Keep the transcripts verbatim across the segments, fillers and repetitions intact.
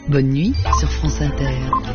Bonne nuit sur France Inter.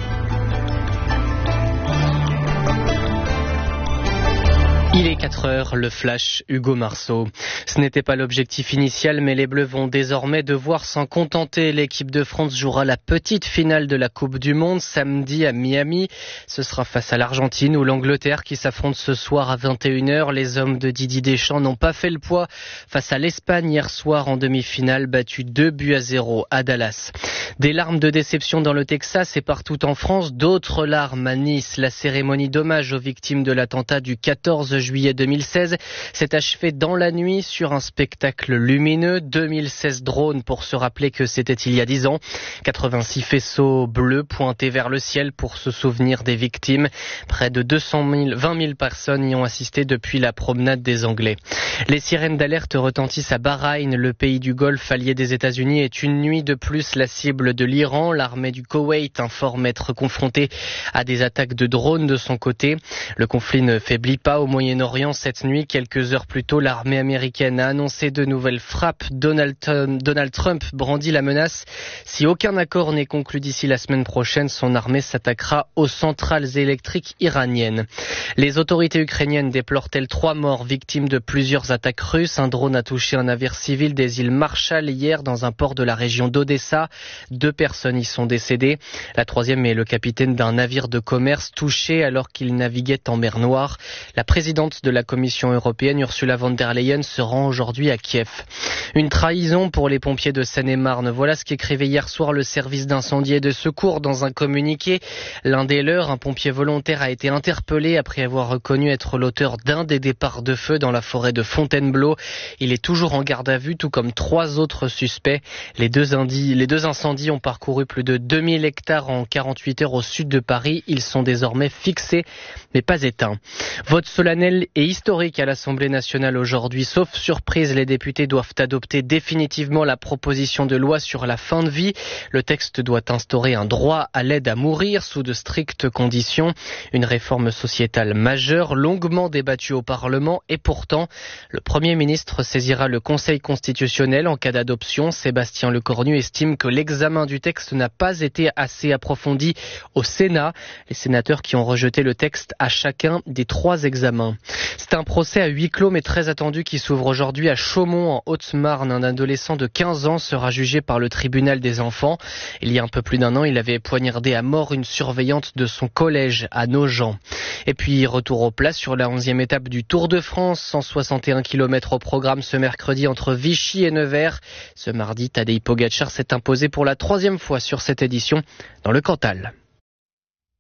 Il est quatre heures, le flash, Hugo Marceau. Ce n'était pas l'objectif initial, mais les Bleus vont désormais devoir s'en contenter. L'équipe de France jouera la petite finale de la Coupe du Monde samedi à Miami. Ce sera face à l'Argentine ou l'Angleterre qui s'affrontent ce soir à vingt et une heures. Les hommes de Didier Deschamps n'ont pas fait le poids face à l'Espagne hier soir en demi-finale, battu deux buts à zéro à Dallas. Des larmes de déception dans le Texas et partout en France, d'autres larmes à Nice. La cérémonie d'hommage aux victimes de l'attentat du quatorze juillet deux mille seize s'est achevée dans la nuit sur un spectacle lumineux. deux mille seize drones pour se rappeler que c'était il y a dix ans. quatre-vingt-six faisceaux bleus pointés vers le ciel pour se souvenir des victimes. Près de deux cent mille, vingt mille personnes y ont assisté depuis la promenade des Anglais. Les sirènes d'alerte retentissent à Bahreïn, le pays du Golfe allié des États-Unis est une nuit de plus la cible de l'Iran. L'armée du Koweït informe être confrontée à des attaques de drones de son côté. Le conflit ne faiblit pas au Moyen-Orient cette nuit. Quelques heures plus tôt, l'armée américaine a annoncé de nouvelles frappes. Donald, Donald Trump brandit la menace. Si aucun accord n'est conclu d'ici la semaine prochaine, son armée s'attaquera aux centrales électriques iraniennes. Les autorités ukrainiennes déplorent-elles trois morts victimes de plusieurs attaques russes. Un drone a touché un navire civil des îles Marshall hier dans un port de la région d'Odessa. Deux personnes y sont décédées. La troisième est le capitaine d'un navire de commerce touché alors qu'il naviguait en mer Noire. La présidente de la Commission européenne, Ursula von der Leyen, se rend aujourd'hui à Kiev. Une trahison pour les pompiers de Seine-et-Marne. Voilà ce qu'écrivait hier soir le service d'incendie et de secours dans un communiqué. L'un des leurs, un pompier volontaire, a été interpellé après avoir reconnu être l'auteur d'un des départs de feu dans la forêt de Fontainebleau. Il est toujours en garde à vue, tout comme trois autres suspects. Les deux, indi- les deux incendies ont parcouru plus de deux mille hectares en quarante-huit heures au sud de Paris. Ils sont désormais fixés, mais pas éteints. Vote solennel et historique à l'Assemblée nationale aujourd'hui. Sauf surprise, les députés doivent adopter définitivement la proposition de loi sur la fin de vie. Le texte doit instaurer un droit à l'aide à mourir sous de strictes conditions. Une réforme sociétale majeure, longuement débattue au Parlement, et pourtant, le Premier ministre saisira le Conseil constitutionnel en cas d'adoption. Sébastien Lecornu estime que l'examen du texte n'a pas été assez approfondi au Sénat. Les sénateurs qui ont rejeté le texte à chacun des trois examens. C'est un procès à huis clos mais très attendu qui s'ouvre aujourd'hui à Chaumont en Haute-Marne. Un adolescent de quinze ans sera jugé par le tribunal des enfants. Il y a un peu plus d'un an, il avait poignardé à mort une surveillante de son collège à Nogent. Et puis retour aux places sur la onzième étape du Tour de France. cent soixante et un kilomètres au programme ce mercredi entre Vichy et Nevers. Ce mardi, Tadej Pogačar s'est imposé pour la troisième fois sur cette édition dans le Cantal.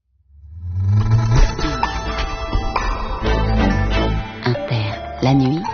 Inter, la nuit,